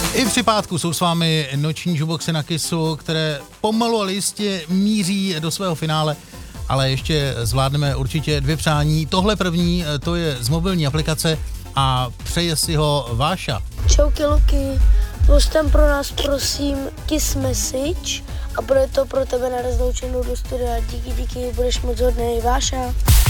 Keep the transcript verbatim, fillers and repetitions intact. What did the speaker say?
I při pátku jsou s vámi noční juboxy na Kissu, které pomalu ale jistě míří do svého finále, ale ještě zvládneme určitě dvě přání. Tohle první, to je z mobilní aplikace a přeje si ho Váša. Čauky Luky, pustem pro nás prosím Kiss Message a bude to pro tebe na rozloučenou do studia. Díky, díky, budeš moc hodnej, Váša.